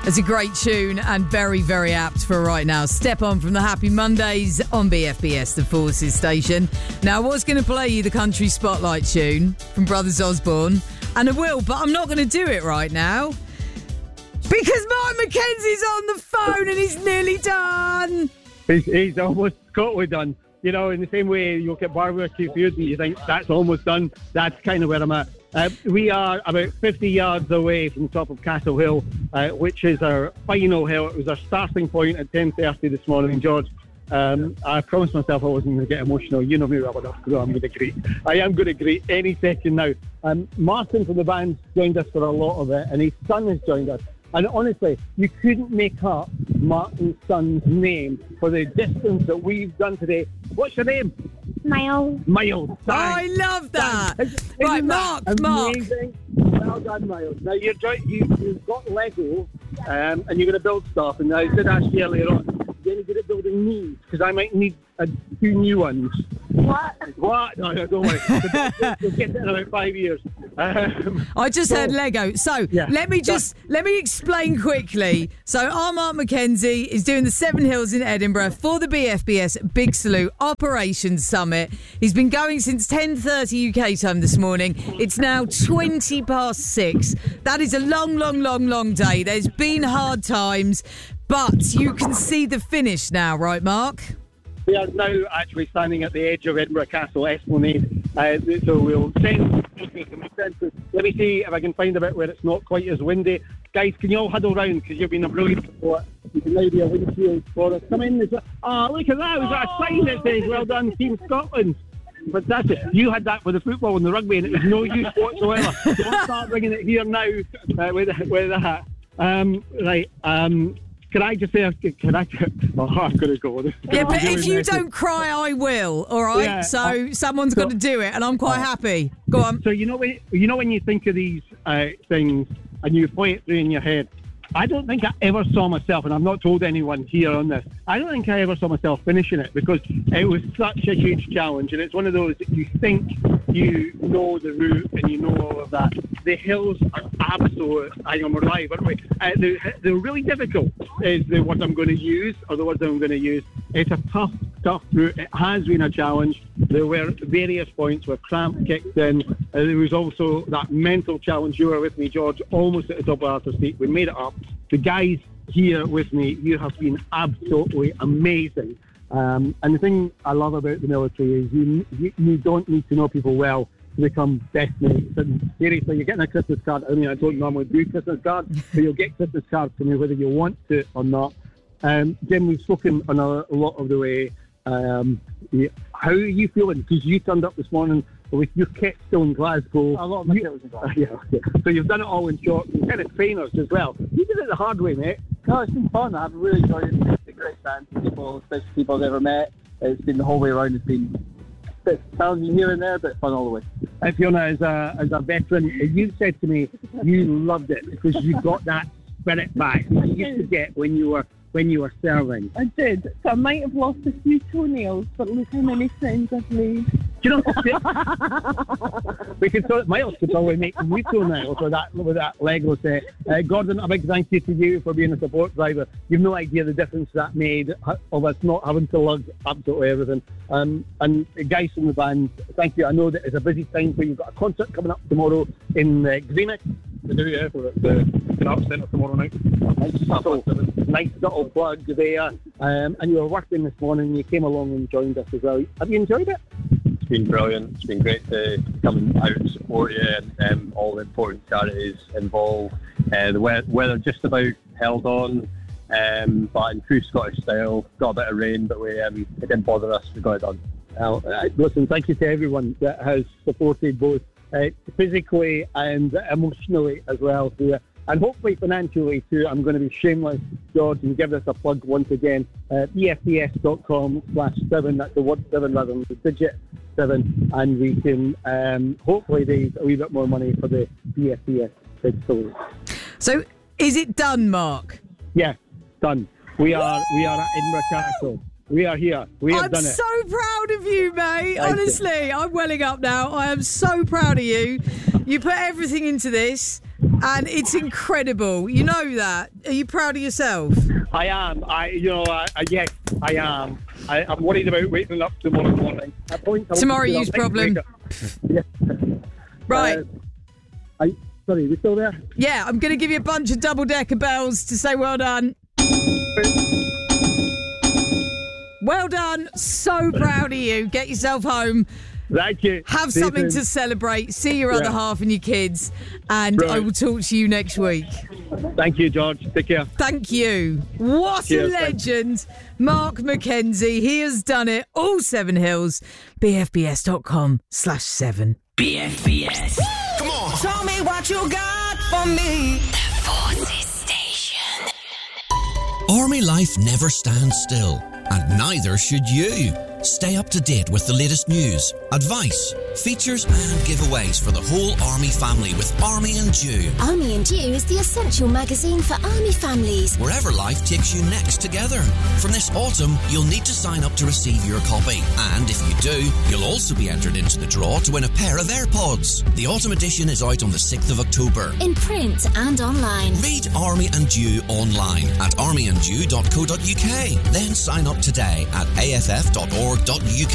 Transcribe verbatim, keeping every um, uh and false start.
It's a great tune and very, very apt for right now. Step On from the Happy Mondays on B F B S, the Forces station. Now, I was going to play you the Country Spotlight tune from Brothers Osborne, and I will, but I'm not going to do it right now because Mark Mackenzie's on the phone and he's nearly done. He's, he's almost totally done. You know, in the same way you look at barbecue food and you think that's almost done, that's kind of where I'm at. Uh, we are about fifty yards away from the top of Castle Hill, uh, which is our final hill. It was our starting point at ten thirty this morning, George. Um, I promised myself I wasn't going to get emotional. You know me well enough, so I'm going to greet. I am going to greet any second now. Um, Martin from the band joined us for a lot of it, and his son has joined us. And honestly, you couldn't make up Martin's son's name for the distance that we've done today. What's your name? Miles. Miles. Oh, I love that. Isn't Right, that Mark, Mark. amazing? Well done, Miles. Now, you're, join- you, you've got Lego, um, and you're going to build stuff. And I did ask you earlier on, you're going to good at building me, because I might need uh, two new ones. What? What? No, no, don't worry. You'll get it in about five years. Um, I just so, heard Lego. So yeah. let me just let me explain quickly. So our Mark Mackenzie is doing the Seven Hills in Edinburgh for the B F B S Big Salute Operations Summit. He's been going since ten thirty U K time this morning. It's now twenty past six. That is a long, long, long, long day. There's been hard times, but you can see the finish now, right, Mark? We are now actually standing at the edge of Edinburgh Castle Esplanade. Uh, so we'll send. Let me see if I can find a bit where it's not quite as windy. Guys, can you all huddle round because you've been a brilliant support. You can now be a windshield for us. Come in. Oh, look at that. We've got a sign that says, "Well done, Team Scotland." Fantastic. You had that with the football and the rugby, and it was no use whatsoever. Don't start bringing it here now uh, with, with that. Um, right. Um, Can I just say, can I? Oh, I'm going to go with it. Yeah, but if you don't cry, I will. All right. Yeah, so uh, someone's so, got to do it, and I'm quite uh, happy. Go on. So you know when you know when you think of these uh, things and you play it through in your head. I don't think I ever saw myself, and I've not told anyone here on this, I don't think I ever saw myself finishing it because it was such a huge challenge, and it's one of those that you think you know the route and you know all of that. The hills are absolute, I know we're live, aren't we? Uh, they're, they're really difficult, is the word I'm going to use, or the words I'm going to use. It's a tough, tough route. It has been a challenge. There were various points where cramp kicked in. Uh, there was also that mental challenge. You were with me, George, almost at the top of Arthur's Seat. We made it up. The guys here with me, you have been absolutely amazing. Um, and the thing I love about the military is you, you you don't need to know people well to become best mates. And seriously, you're getting a Christmas card. I mean, I don't normally do Christmas cards, but you'll get Christmas cards from me whether you want to or not. Um, Jim, we've spoken on a, a lot of the way. Um, yeah, how are you feeling? Because you turned up this morning with your kit still in Glasgow. A lot of my you, kit was in Glasgow. Uh, yeah, okay. So you've done it all in shorts and kind of trainers as well. You did it the hard way, mate. No, it's been fun. I've really enjoyed it. It's a great band of people, especially people I've ever met. It's been the whole way around. It's been a bit challenging here and there, but fun all the way. And Fiona, as a, as a veteran, you said to me you loved it because you got that spirit back that you used to get when you were when you were serving. I did. So I might have lost a few toenails, but look how many friends I've made. Do you know? we could throw, Miles could probably make new toenails with that with that Lego set. Uh, Gordon, a big thank you to you for being a support driver. You've no idea the difference that made of us not having to lug absolutely everything. Um, and guys from the band, thank you. I know that it's a busy time for you. You've got a concert coming up tomorrow in uh, Greenock. We do, yeah, for the Arts Centre tomorrow night. Nice little, nice little plug there. Um, and you were working this morning and you came along and joined us as well. Have you enjoyed it? It's been brilliant. It's been great to come out and support you and um, all the important charities involved. Uh, the we- weather just about held on, um, but in true Scottish style. Got a bit of rain, but we um, it didn't bother us. We got it done. Well, uh, listen, thank you to everyone that has supported both uh, physically and emotionally as well. So, and hopefully financially too. I'm going to be shameless, George, and give this a plug once again. Uh, B F B S dot com slash seven, that's the word seven rather than the digit seven, and we can um, hopefully raise a wee bit more money for the B F B S Big Salute. So, is it done, Mark? Yeah, done. We are we are at Edinburgh Castle. We are here. We have I'm done it. so proud of you, mate. Thank Honestly, you. I'm welling up now. I am so proud of you. You put everything into this. And it's incredible. You know that. Are you proud of yourself? I am. I, you know, I, I, yes, I am. I, I'm worried about waking up tomorrow morning. At points, I Tomorrow want to use do a big problem. wake-up. Yeah. Right. Uh, I, sorry, are you still there? Yeah, I'm going to give you a bunch of double-decker bells to say well done. Well done. So proud of you. Get yourself home. Thank you. Have See you something soon. to celebrate. See your other Yeah. half and your kids. And Right. I will talk to you next week. Thank you, George. Take care. Thank you. What Cheers, a legend. Mark McKenzie. He has done it. All Seven Hills. B F B S dot com slash seven. B F B S. Come on. Show me what you got for me. The Forces Station. Army life never stands still, and neither should you. Stay up to date with the latest news, advice, features and giveaways for the whole Army family with Army and Dew. Army and Dew is the essential magazine for Army families. Wherever life takes you next together. From this autumn, you'll need to sign up to receive your copy. And if you do, you'll also be entered into the draw to win a pair of AirPods. The autumn edition is out on the sixth of October. In print and online. Read Army and Dew online at army and dew dot co dot uk. Then sign up today at a f f dot org dot u k.